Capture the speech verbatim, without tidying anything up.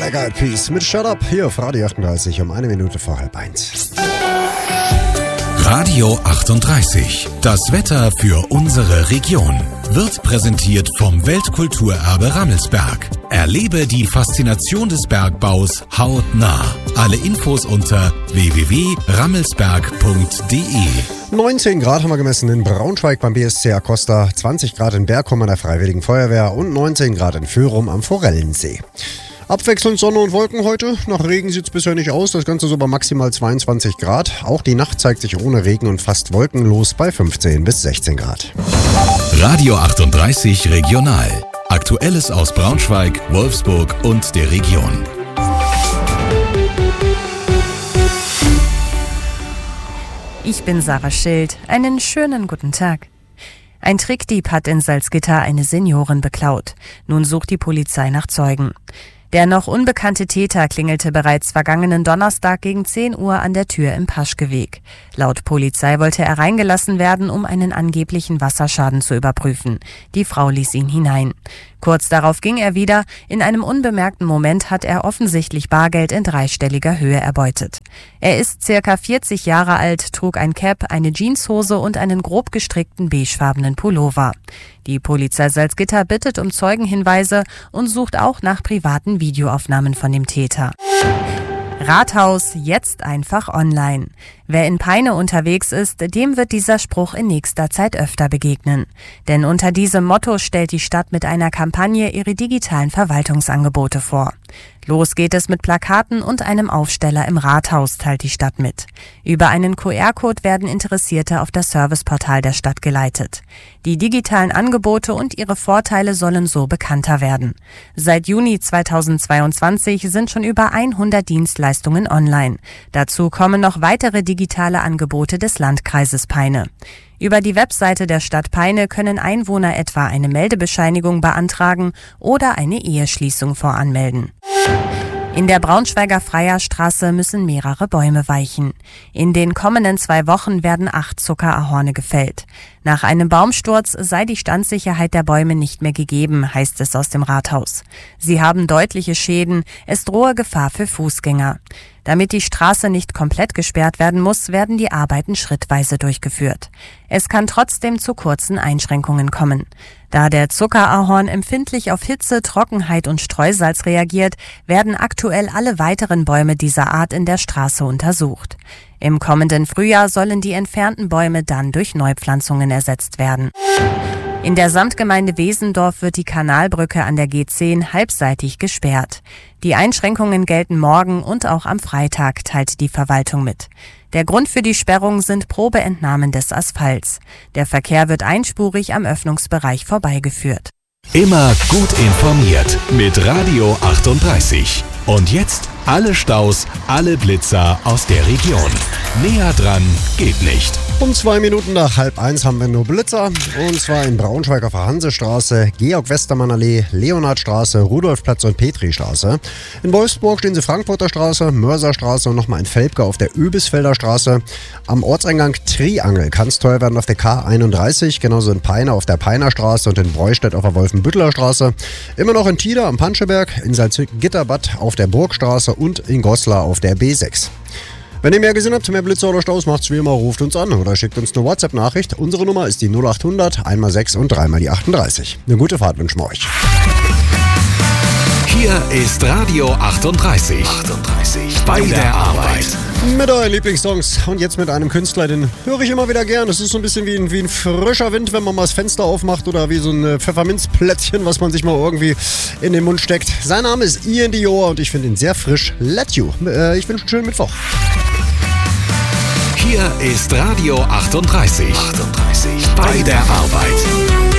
Black Eyed Peas mit Shut Up hier auf Radio achtunddreißig um eine Minute vor halb eins. Radio achtunddreißig. Das Wetter für unsere Region wird präsentiert vom Weltkulturerbe Rammelsberg. Erlebe die Faszination des Bergbaus hautnah. Alle Infos unter w w w punkt rammelsberg punkt d e. neunzehn Grad haben wir gemessen in Braunschweig beim B S C Acosta, zwanzig Grad in Bergkum an der Freiwilligen Feuerwehr und neunzehn Grad in Föhrum am Forellensee. Abwechselnd Sonne und Wolken heute. Nach Regen sieht es bisher nicht aus. Das Ganze so bei maximal zweiundzwanzig Grad. Auch die Nacht zeigt sich ohne Regen und fast wolkenlos bei fünfzehn bis sechzehn Grad. Radio achtunddreißig Regional. Aktuelles aus Braunschweig, Wolfsburg und der Region. Ich bin Sarah Schild. Einen schönen guten Tag. Ein Trickdieb hat in Salzgitter eine Seniorin beklaut. Nun sucht die Polizei nach Zeugen. Der noch unbekannte Täter klingelte bereits vergangenen Donnerstag gegen zehn Uhr an der Tür im Paschkeweg. Laut Polizei wollte er reingelassen werden, um einen angeblichen Wasserschaden zu überprüfen. Die Frau ließ ihn hinein. Kurz darauf ging er wieder. In einem unbemerkten Moment hat er offensichtlich Bargeld in dreistelliger Höhe erbeutet. Er ist circa vierzig Jahre alt, trug ein Cap, eine Jeanshose und einen grob gestrickten beigefarbenen Pullover. Die Polizei Salzgitter bittet um Zeugenhinweise und sucht auch nach privaten Videoaufnahmen von dem Täter. Rathaus, jetzt einfach online. Wer in Peine unterwegs ist, dem wird dieser Spruch in nächster Zeit öfter begegnen. Denn unter diesem Motto stellt die Stadt mit einer Kampagne ihre digitalen Verwaltungsangebote vor. Los geht es mit Plakaten und einem Aufsteller im Rathaus, teilt die Stadt mit. Über einen Q R-Code werden Interessierte auf das Serviceportal der Stadt geleitet. Die digitalen Angebote und ihre Vorteile sollen so bekannter werden. Seit Juni zweitausendzweiundzwanzig sind schon über hundert Dienstleistungen online. Dazu kommen noch weitere digitale Angebote des Landkreises Peine. Über die Webseite der Stadt Peine können Einwohner etwa eine Meldebescheinigung beantragen oder eine Eheschließung voranmelden. In der Braunschweiger Freierstraße müssen mehrere Bäume weichen. In den kommenden zwei Wochen werden acht Zuckerahorne gefällt. Nach einem Baumsturz sei die Standsicherheit der Bäume nicht mehr gegeben, heißt es aus dem Rathaus. Sie haben deutliche Schäden, es drohe Gefahr für Fußgänger. Damit die Straße nicht komplett gesperrt werden muss, werden die Arbeiten schrittweise durchgeführt. Es kann trotzdem zu kurzen Einschränkungen kommen. Da der Zuckerahorn empfindlich auf Hitze, Trockenheit und Streusalz reagiert, werden aktuell alle weiteren Bäume dieser Art in der Straße untersucht. Im kommenden Frühjahr sollen die entfernten Bäume dann durch Neupflanzungen ersetzt werden. In der Samtgemeinde Wesendorf wird die Kanalbrücke an der G zehn halbseitig gesperrt. Die Einschränkungen gelten morgen und auch am Freitag, teilt die Verwaltung mit. Der Grund für die Sperrung sind Probeentnahmen des Asphalts. Der Verkehr wird einspurig am Öffnungsbereich vorbeigeführt. Immer gut informiert mit Radio achtunddreißig. Und jetzt alle Staus, alle Blitzer aus der Region. Näher dran geht nicht. Um zwei Minuten nach halb eins haben wir nur Blitzer. Und zwar in Braunschweig auf der Hansestraße, Georg-Westermann-Allee, Leonhardstraße, Rudolfplatz und Petristraße. In Wolfsburg stehen sie Frankfurter Straße, Mörserstraße und nochmal in Velpke auf der Öbisfelder Straße. Am Ortseingang Triangel kann es teuer werden auf der K einunddreißig, genauso in Peine auf der Peiner Straße und in Breustedt auf der Wolfenbütteler Straße. Immer noch in Tida am Panscheberg, in Salzgitterbad auf der Burgstraße und in Goslar auf der B sechs. Wenn ihr mehr gesehen habt, mehr Blitzer oder Staus, macht's wie immer, ruft uns an oder schickt uns eine WhatsApp-Nachricht. Unsere Nummer ist die null achthundert, einmal sechs und dreimal die achtunddreißig. Eine gute Fahrt wünschen wir euch. Hier ist Radio achtunddreißig. achtunddreißig bei der Arbeit. Mit euren Lieblingssongs und jetzt mit einem Künstler, den höre ich immer wieder gern. Es ist so ein bisschen wie ein, wie ein frischer Wind, wenn man mal das Fenster aufmacht oder wie so ein Pfefferminzplättchen, was man sich mal irgendwie in den Mund steckt. Sein Name ist Ian Dior und ich finde ihn sehr frisch. Let You. Äh, ich wünsche einen schönen Mittwoch. Hier ist Radio achtunddreißig. achtunddreißig bei der Arbeit.